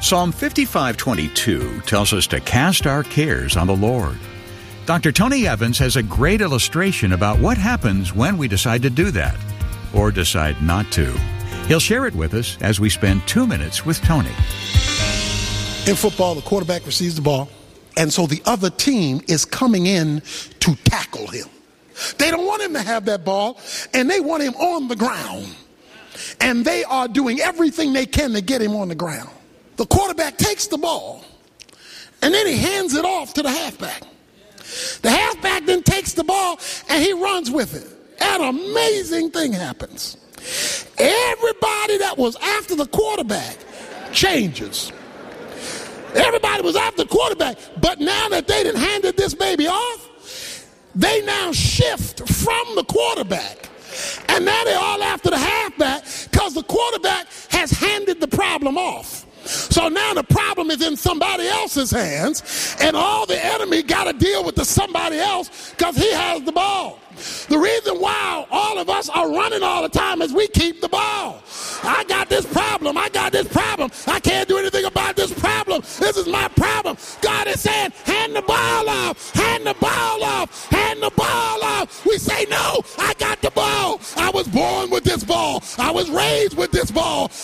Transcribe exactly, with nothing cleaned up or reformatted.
Psalm fifty-five twenty-two tells us to cast our cares on the Lord. Doctor Tony Evans has a great illustration about what happens when we decide to do that, or decide not to. He'll share it with us as we spend two minutes with Tony. In football, the quarterback receives the ball, and so the other team is coming in to tackle him. They don't want him to have that ball, and they want him on the ground. And they are doing everything they can to get him on the ground. The quarterback takes the ball, and then he hands it off to the halfback. The halfback then takes the ball, and he runs with it. An amazing thing happens. Everybody that was after the quarterback changes. Everybody was after the quarterback, but now that they done handed this baby off, they now shift from the quarterback. And now they're all after the halfback because the quarterback has handed the problem off. So now the problem is in somebody else's hands, and all the enemy got to deal with the somebody else because he has the ball. The reason why all of us are running all the time is we keep the ball. I got this problem. I got this problem. I can't do anything about this problem. This is my problem. God is saying, hand the ball off. Hand the ball off. Hand the ball off. We say, no, I got the ball. I was born with this ball. I was raised with this ball.